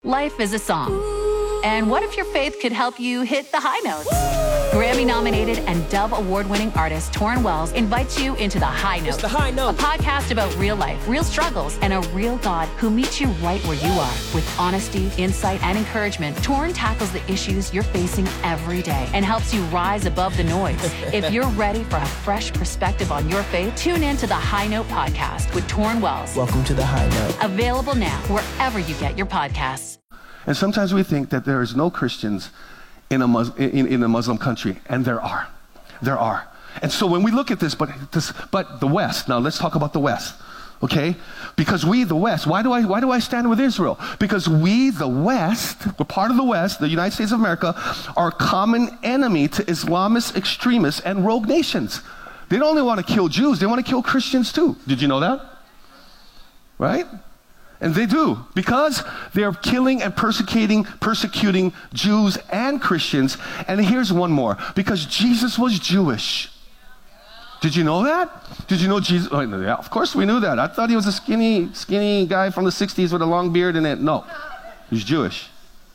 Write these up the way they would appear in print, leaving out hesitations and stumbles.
Life is a song. And what if your faith could help you hit the high notes? Grammy-nominated and Dove Award-winning artist Torrin Wells invites you into The High Note. It's The High Note. A podcast about real life, real struggles, and a real God who meets you right where you are. With honesty, insight, and encouragement, Torrin tackles the issues you're facing every day and helps you rise above the noise. If you're ready for a fresh perspective on your faith, tune in to The High Note podcast with Torrin Wells. Welcome to The High Note. Available now wherever you get your podcasts. And sometimes we think that there is no Christians in a Muslim country, and there are. There are. And so when we look at this, but the West, now let's talk about the West, okay? Because we, the West, why do I stand with Israel? Because we, the West, we're part of the West, the United States of America, are a common enemy to Islamist extremists and rogue nations. They don't only want to kill Jews, they want to kill Christians too. Did you know that? Right? And they do, because they're killing and persecuting Jews and Christians. And here's one more, because Jesus was Jewish. Did you know that? Did you know Jesus? Oh, yeah, of course we knew that. I thought he was a skinny guy from the 60s with a long beard and it. No, he's Jewish.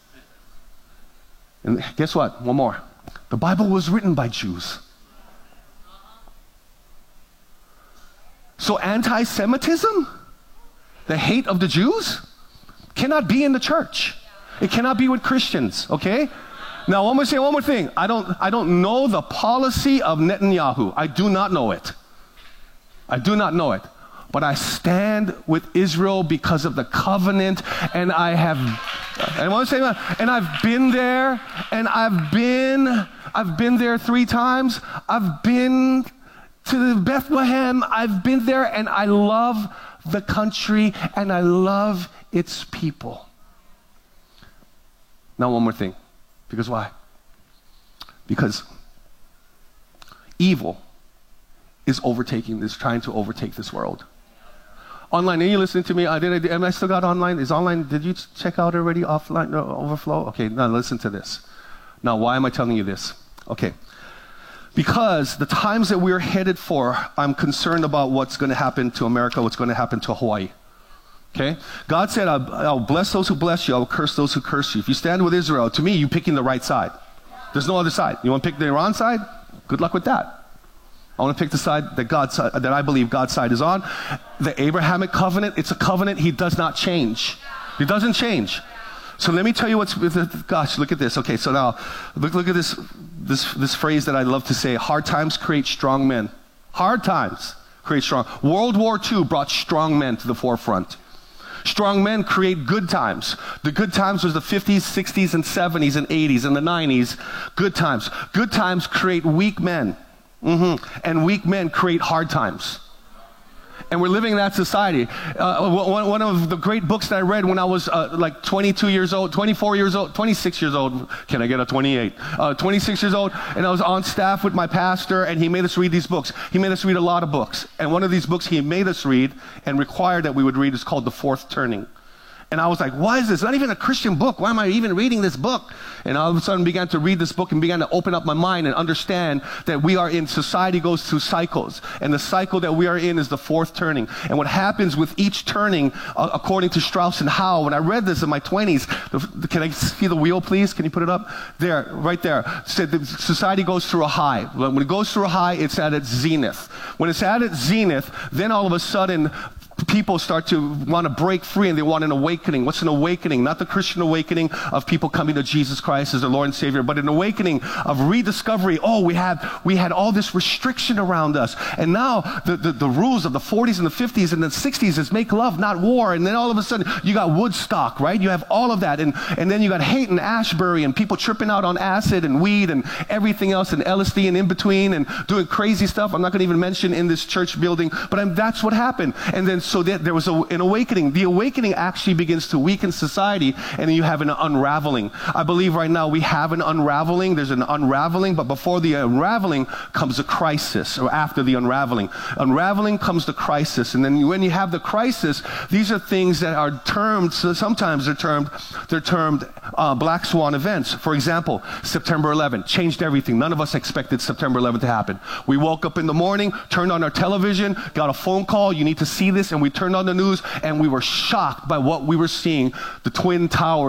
And guess what? One more. The Bible was written by Jews. So anti-Semitism, the hate of the Jews, cannot be in the church. It cannot be with Christians, okay? Now, I'm going to say one more thing. I don't know the policy of Netanyahu. I do not know it. I do not know it. But I stand with Israel because of the covenant, and I want to say that, and I've been there, and I've been there 3 times. I've been to Bethlehem. I've been there, and I love the country, and I love its people. Now, one more thing. Because why? Because evil is trying to overtake this world. Online, are you listening to me? Am I still got online? Is online, did you check out already offline, overflow? Okay, now listen to this. Now, why am I telling you this? Okay. Because the times that we're headed for, I'm concerned about what's going to happen to America, what's going to happen to Hawaii. Okay? God said, I'll bless those who bless you, I'll curse those who curse you. If you stand with Israel, to me, you're picking the right side. There's no other side. You want to pick the Iran side? Good luck with that. I want to pick the side that I believe God's side is on. The Abrahamic covenant, it's a covenant. He does not change. He doesn't change. So let me tell you gosh, look at this. Okay, so now, look at this phrase that I love to say, hard times create strong men. Hard times create strong. World War II brought strong men to the forefront. Strong men create good times. The good times was the 50s, 60s, and 70s, and 80s, and the 90s. Good times. Good times create weak men. And weak men create hard times. And we're living in that society. One of the great books that I read when I was like 22 years old, 24 years old, 26 years old. Can I get a 28? 26 years old, and I was on staff with my pastor, and he made us read these books. He made us read a lot of books. And one of these books he made us read and required that we would read is called The Fourth Turning. And I was like, why is this? Not even a Christian book. Why am I even reading this book? And all of a sudden began to read this book and began to open up my mind and understand that we are in, society goes through cycles. And the cycle that we are in is the fourth turning. And what happens with each turning, according to Strauss and Howe, when I read this in my 20s, can I see the wheel, please? Can you put it up? There, right there. Said that society goes through a high. When it goes through a high, it's at its zenith. When it's at its zenith, then all of a sudden, people start to want to break free and they want an awakening. What's an awakening? Not the Christian awakening of people coming to Jesus Christ as their Lord and Savior, but an awakening of rediscovery. Oh, we had all this restriction around us. And now the rules of the 40s and the 50s and the 60s is make love, not war. And then all of a sudden you got Woodstock, right? You have all of that. And then you got Haight and Ashbury and people tripping out on acid and weed and everything else and LSD and in between and doing crazy stuff. I'm not going to even mention in this church building, but that's what happened. And then so that there was an awakening. The awakening actually begins to weaken society, and then you have an unraveling. I believe right now we have an unraveling. There's an unraveling, but before the unraveling comes a crisis, or after the unraveling. Unraveling comes the crisis, and then when you have the crisis, these are things that are termed, so sometimes they're termed black swan events. For example, September 11th changed everything. None of us expected September 11th to happen. We woke up in the morning, turned on our television, got a phone call, you need to see this, and we turned on the news, and we were shocked by what we were seeing. The Twin Towers